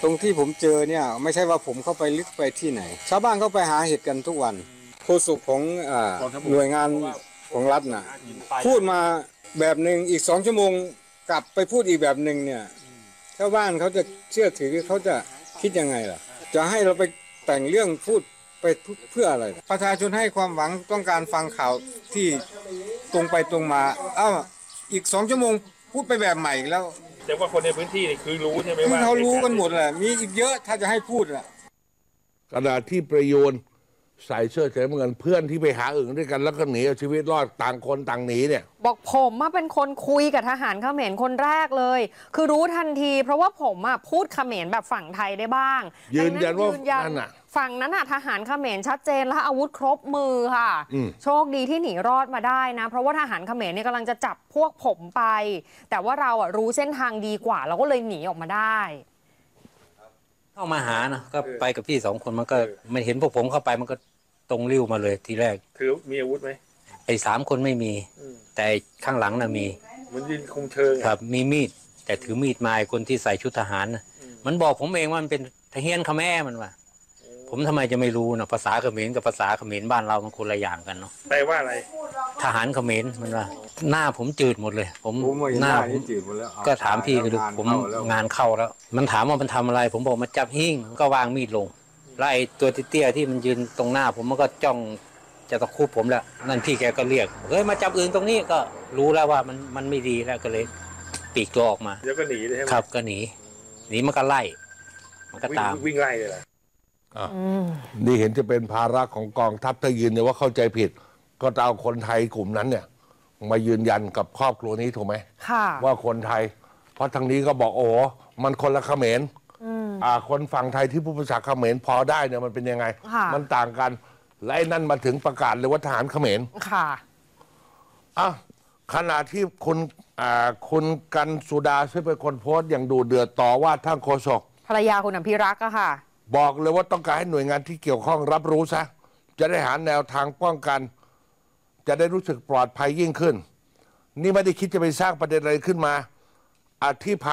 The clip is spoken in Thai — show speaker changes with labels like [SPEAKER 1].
[SPEAKER 1] ตรงที่ผมเจอเนี่ยไม่ใช่ว่าผมเข้าไปลึกไปที่ไหนชาวบ้านเขาไปหาเห็ดกันทุกวันโฆษกของหน่วยงานของรัฐน่ะพูดมาแบบหนึ่งอีก2 ชั่วโมงกลับไปพูดอีกแบบหนึ่งเนี่ยชาวบ้านเขาจะเชื่อถือเขาจะคิดยังไงล่ะจะให้เราไปแต่งเรื่องพูดไปเพื่ออะไรประชาชนให้ความหวังต้องการฟังข่าวที่ตรงไปตรงมาอีก2 ชั่วโมงพูดไปแบบใหม่อีกแล้ว
[SPEAKER 2] แต่ว่าคนในพื้นที่นี่คือรู้ใช่ไหมว่า
[SPEAKER 1] เขารู้กันหมดแหละมีอีกเยอะถ้าจะให้พูดแหละ
[SPEAKER 3] ขณะที่ประโยชน์ใส่เสื้อแขนเหมือนเพื่อนที่ไปหาอึ่งด้วยกันแล้วก็หนีเอาชีวิตรอดต่างคนต่างหนีเนี่ย
[SPEAKER 4] บอกผมเป็นคนคุยกับทหารเขมรคนแรกเลยคือรู้ทันทีเพราะว่าผมพูดเขมรแบบฝั่งไทยได้บ้าง
[SPEAKER 3] ยืนยันว่านั่นน่ะ
[SPEAKER 4] ฝั่งนั้นทหารเขมรชัดเจนและอาวุธครบมือค่ะโชคดีที่หนีรอดมาได้นะเพราะว่าทหารเขมรเนี่ยกำลังจะจับพวกผมไปแต่ว่าเรารู้เส้นทางดีกว่าเราก็เลยหนีออกมาได้
[SPEAKER 5] เข้ามาหานะก็ไปกับพี่2 คนมันก็ไม่เห็นพวกผมเข้าไปมันก็ตรงริ้วมาเลยทีแรก
[SPEAKER 2] ถือมีอาวุธไหม
[SPEAKER 5] ไอ้3 คนไม่มีแต่ข้างหลังน่ะมี
[SPEAKER 2] มันยืนคงเชิง
[SPEAKER 5] ครับมีมีดแต่ถือมีดมาคนที่ใส่ชุดทหารนะมันบอกผมเองว่ามันเป็นทหารเขมรมันว่าผมทำไมจะไม่รู้นะภาษาเขมรกับภาษาเขมรบ้านเรามันคนละอย่างกันเนาะ
[SPEAKER 2] แปลว่าอะไร
[SPEAKER 5] ทหารเขมรมันว่าหน้าผมจืดหมดเลยผม
[SPEAKER 1] หน้าผมจืดหมดแล้ว
[SPEAKER 5] ก็ถามพี่ก็ดูผมงานเข้าแล้วมันถามว่ามันทำอะไรผมบอกมาจับหิ้งก็วางมีดลงแล้วไอ้ตัวเตี้ยๆที่มันยืนตรงหน้าผมมันก็จ้องจะตะคุบผมแล้วนั่นพี่แกก็เรียกเฮ้ยมาจับอึ่งตรงนี้ก็รู้แล้วว่ามันไม่ดีแล้วก็เลยปีกตัวออกมา
[SPEAKER 2] เดี๋ยวก็หนีเลยใช่ไหม
[SPEAKER 5] ครับก็หนีมันก็ไล่มันก็ตาม
[SPEAKER 2] วิ่งไล่เลยแหละ
[SPEAKER 3] นี่เห็นจะเป็นภาระของกองทัพถ้ายืนเนี่ยว่าเข้าใจผิดก็จะเอาคนไทยกลุ่มนั้นเนี่ยมายืนยันกับครอบครัวนี้ถูกไหมว่าคนไทยเพราะทางนี้ก็บอกโอ้มันคนละเขมรคนฝั่งไทยที่พูดภาษาเขมรพอได้เนี่ยมันเป็นยังไงมันต่างกันและไอ้นั่นมาถึงประกาศเลยว่าทหารเขมรขณะที่คุณกันสุดาซึ่งเป็นคนโพสต์อย่างดูเดือดต่อว่าท่านโฆษก
[SPEAKER 4] ภรรยาคุณอภิรักษ์ค่ะ
[SPEAKER 3] บอกเลยว่าต้องการให้หน่วยงานที่เกี่ยวข้องรับรู้ซะจะได้หาแนวทางป้องกันจะได้รู้สึกปลอดภัยยิ่งขึ้นนี่ไม่ได้คิดจะไปสร้างประเด็นอะไรขึ้นมาที่ผ่าน